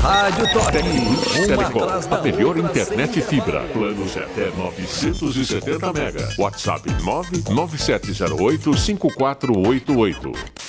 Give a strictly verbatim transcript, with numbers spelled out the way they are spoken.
Rádio Top. Telecom, a melhor internet fibra. Planos até novecentos e setenta mega. WhatsApp nove nove sete zero oito cinco quatro oito oito.